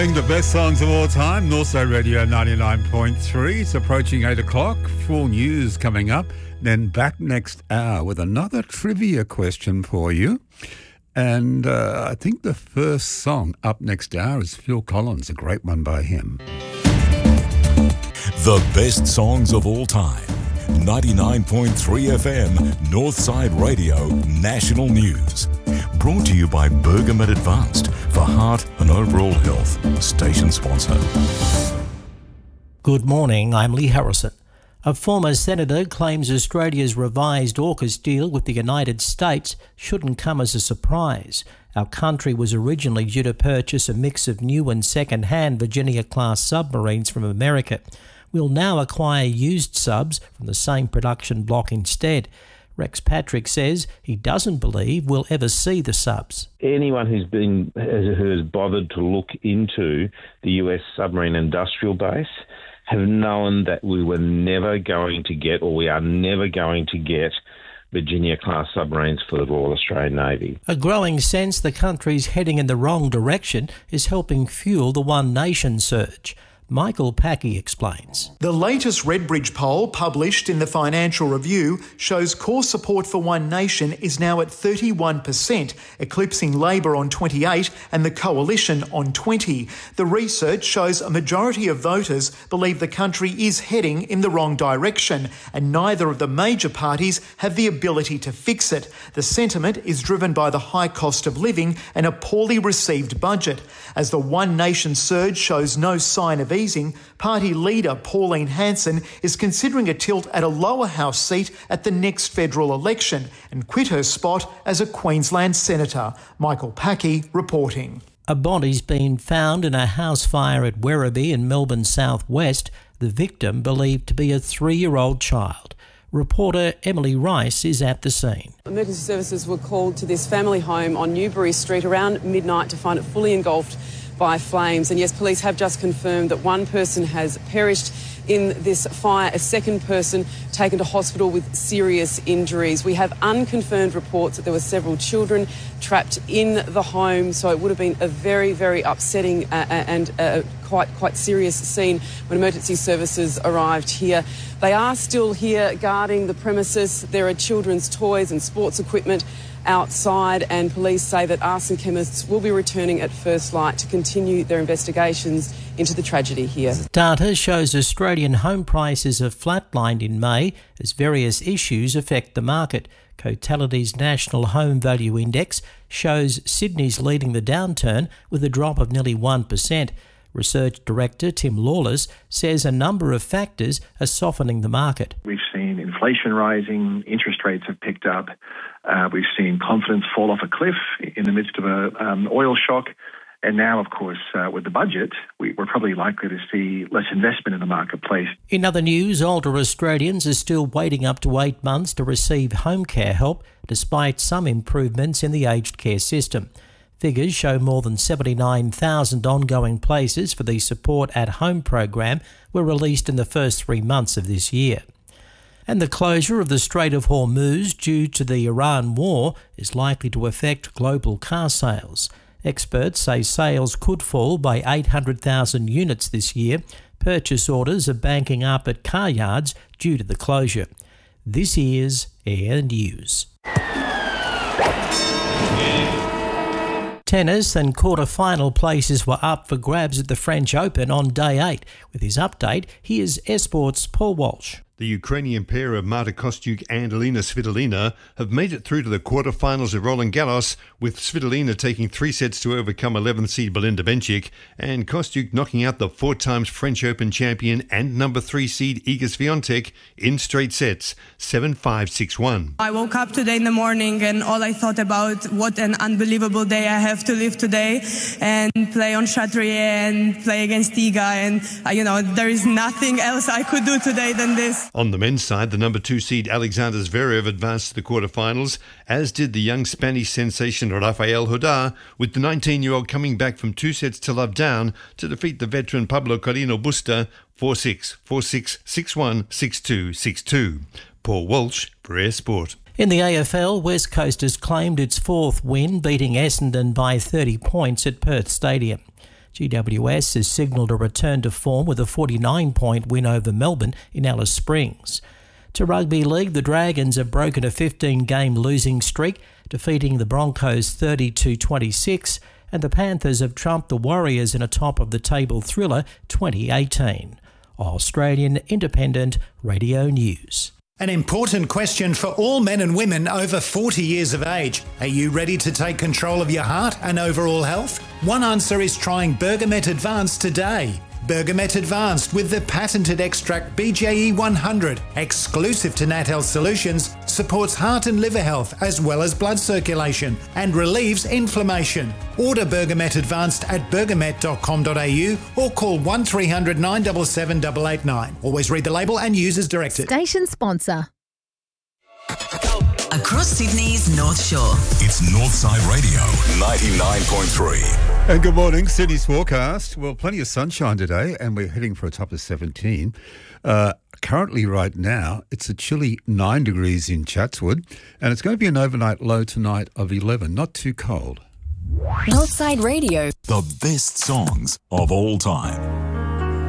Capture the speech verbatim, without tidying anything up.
The best songs of all time, Northside Radio ninety-nine point three. It's approaching eight o'clock. Full news coming up. Then back next hour with another trivia question for you. And uh, I think the first song up next hour is Phil Collins, a great one by him. The best songs of all time. ninety-nine point three F M, Northside Radio, National News. Brought to you by Bergamet Advanced for heart and overall health. Station sponsor. Good morning, I'm Lee Harrison. A former senator claims Australia's revised AUKUS deal with the United States shouldn't come as a surprise. Our country was originally due to purchase a mix of new and second-hand Virginia-class submarines from America. We'll now acquire used subs from the same production block instead. Rex Patrick says he doesn't believe we'll ever see the subs. Anyone who's been who has bothered to look into the U S submarine industrial base have known that we were never going to get, or we are never going to get, Virginia-class submarines for the Royal Australian Navy. A growing sense the country's heading in the wrong direction is helping fuel the One Nation surge. Michael Packey explains. The latest Redbridge poll published in the Financial Review shows core support for One Nation is now at thirty-one percent, eclipsing Labor on twenty-eight and the Coalition on twenty. The research shows a majority of voters believe the country is heading in the wrong direction, and neither of the major parties have the ability to fix it. The sentiment is driven by the high cost of living and a poorly received budget. As the One Nation surge shows no sign of easing, party leader Pauline Hanson is considering a tilt at a lower house seat at the next federal election and quit her spot as a Queensland senator. Michael Packey reporting. A body's been found in a house fire at Werribee in Melbourne southwest, the victim believed to be a three-year-old child. Reporter Emily Rice is at the scene. Emergency services were called to this family home on Newbury Street around midnight to find it fully engulfed by flames. And yes, police have just confirmed that one person has perished in this fire, a second person taken to hospital with serious injuries. We have unconfirmed reports that there were several children trapped in the home, so it would have been a very, very upsetting uh, and uh, quite, quite serious scene when emergency services arrived here. They are still here guarding the premises. There are children's toys and sports equipment outside, and police say that arson chemists will be returning at first light to continue their investigations into the tragedy here. Data shows Australian home prices have flatlined in May as various issues affect the market. Cotality's National Home Value Index shows Sydney's leading the downturn with a drop of nearly one percent. Research Director Tim Lawless says a number of factors are softening the market. We've seen inflation rising, interest rates have picked up, uh, we've seen confidence fall off a cliff in the midst of a um, oil shock, and now, of course, uh, with the budget, we, we're probably likely to see less investment in the marketplace. In other news, older Australians are still waiting up to eight months to receive home care help, despite some improvements in the aged care system. Figures show more than seventy-nine thousand ongoing places for the Support at Home program were released in the first three months of this year. And the closure of the Strait of Hormuz due to the Iran war is likely to affect global car sales. Experts say sales could fall by eight hundred thousand units this year. Purchase orders are banking up at car yards due to the closure. This is Air News. Tennis and quarter-final places were up for grabs at the French Open on day eight. With his update, here's Esport's Paul Walsh. The Ukrainian pair of Marta Kostyuk and Elina Svitolina have made it through to the quarterfinals of Roland Garros, with Svitolina taking three sets to overcome eleventh seed Belinda Bencic and Kostyuk knocking out the four times French Open champion and number three seed Iga Swiatek in straight sets, seven five, six one. I woke up today in the morning and all I thought about what an unbelievable day I have to live today and play on Chatrier and play against Iga, and uh, you know, there is nothing else I could do today than this. On the men's side, the number two seed Alexander Zverev advanced to the quarterfinals, as did the young Spanish sensation Rafael Nadal, with the nineteen-year-old coming back from two sets to love down to defeat the veteran Pablo Carreno Busta four six, four six, six one, six two, six two. Paul Walsh for Air Sport. In the A F L, West Coast has claimed its fourth win, beating Essendon by thirty points at Perth Stadium. G W S has signalled a return to form with a forty-nine point win over Melbourne in Alice Springs. To Rugby League, the Dragons have broken a fifteen-game losing streak, defeating the Broncos thirty to twenty-six, and the Panthers have trumped the Warriors in a top-of-the-table thriller twenty eighteen. Australian Independent Radio News. An important question for all men and women over forty years of age. Are you ready to take control of your heart and overall health? One answer is trying Bergamet Advanced today. Bergamet Advanced with the patented extract B J E one hundred, exclusive to Nat Health Solutions, supports heart and liver health as well as blood circulation and relieves inflammation. Order Bergamet Advanced at bergamet dot com dot a u or call one three hundred nine seven seven eight eight nine. Always read the label and use as directed. Station sponsor. Across Sydney's North Shore. It's Northside Radio, ninety-nine point three. And good morning, Sydney's forecast. Well, plenty of sunshine today, and we're heading for a top of seventeen. Uh, currently, right now, it's a chilly nine degrees in Chatswood, and it's going to be an overnight low tonight of eleven. Not too cold. Northside Radio. The best songs of all time.